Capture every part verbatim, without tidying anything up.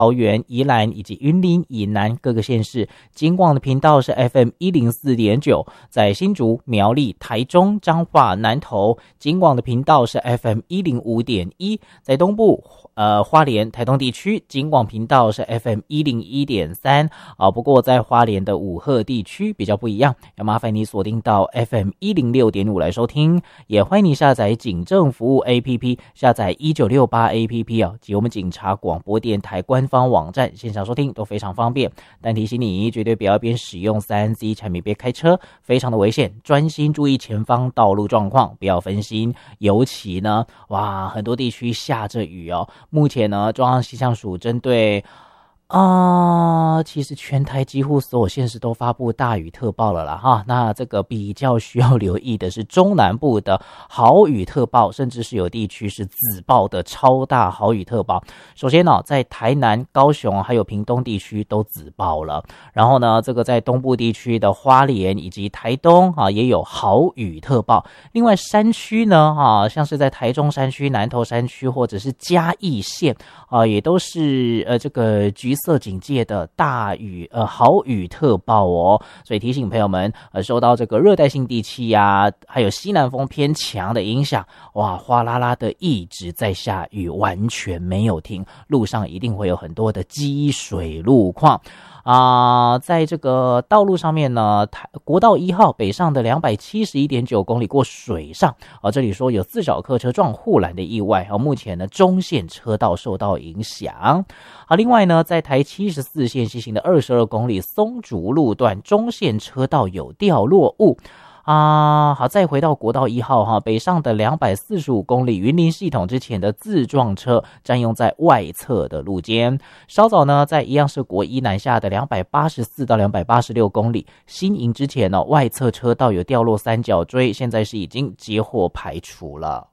桃园、宜兰以及云林以南各个县市，金广的频道是 F M 一零四点九，在新竹、苗栗、台中、彰化、南投，金广的频道是 F M 一零五点一，在东部呃花莲、台东地区，金广频道是 F M 一零一点三啊。不过在花莲的武鹤地区比较不一样，要麻烦你锁定到 F M 一零六点五来收听，也欢迎你下载警政服务 A P P， 下载一九六八 A P P 啊，及我们警察广播电台官方网站线上收听都非常方便。但提醒你，绝对不要边使用 三 C 产品边开车，非常的危险，专心注意前方道路状况，不要分心。尤其呢，哇，很多地区下着雨哦。目前呢，中央气象署针对啊、呃，其实全台几乎所有县市都发布大雨特报了啦哈。那这个比较需要留意的是中南部的豪雨特报，甚至是有地区是紫报的超大豪雨特报。首先呢、哦，在台南、高雄还有屏东地区都紫报了。然后呢，这个在东部地区的花莲以及台东啊也有豪雨特报。另外山区呢啊，像是在台中山区、南投山区或者是嘉义县啊，也都是呃这个橘色警戒的大雨呃豪雨特报哦，所以提醒朋友们，呃受到这个热带性地气啊，还有西南风偏强的影响，哇，哗啦啦的一直在下雨，完全没有停，路上一定会有很多的积水路况。啊、呃，在这个道路上面呢，台国道一号北上的两百七十一点九公里过水上啊、呃，这里说有自小客车撞护栏的意外啊、呃，目前呢中线车道受到影响。好，另外呢，在台七十四线西行的二十二公里松竹路段中线车道有掉落物。啊，好，再回到国道一号哈，北上的两百四十五公里云林系统之前的自撞车占用在外侧的路肩。稍早呢，在一样是国一南下的两百八十四到两百八十六公里新营之前呢，外侧车道有掉落三角锥，现在是已经接获排除了。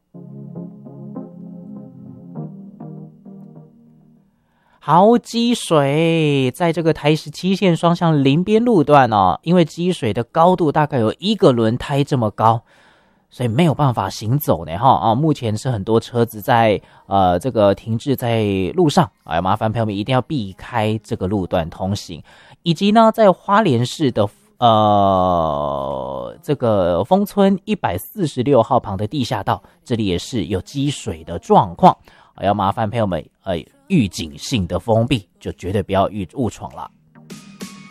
好，积水在这个台十七线双向林边路段哦，因为积水的高度大概有一个轮胎这么高，所以没有办法行走呢哈啊！目前是很多车子在呃这个停滞在路上，哎，麻烦朋友们一定要避开这个路段通行，以及呢在花莲市的呃这个丰村一百四十六号旁的地下道，这里也是有积水的状况。要麻烦朋友们呃预警性的封闭，就绝对不要误误闯了。